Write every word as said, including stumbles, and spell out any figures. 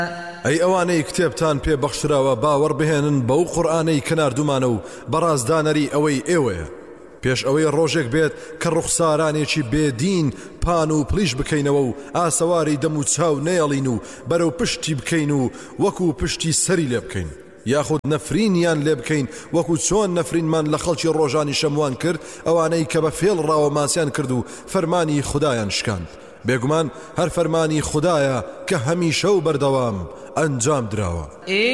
ئەی ئەوانەی کتێبتان پێ بەخشراوە باوەڕ بهێنن بەو قورئانەی کە ناردومانە و بەڕازدانەری ئەوەی ئێوەیە پێش ئەوەی ڕۆژێک بێت کە ڕوخسارانێکی بێدین پان و پلیش بکەینەوە و ئاسەواری دەم و چاو نێڵین و بەرەو پشتی بکەین و وەکو پشتی سەری لێ بکەین یاخود نەفرینیان لێ بکەین وەکو چۆن نەفرینمان لە خەڵکی ڕۆژانی شەموان کرد ئەوانەی کە بە فێڵ ڕاوە ماسیان کرد و فەرمانی خودایان شکاند بێگومان هەر فەرمانی خودایە کە هەمیشە و بەردەوام ئەنجام دراوە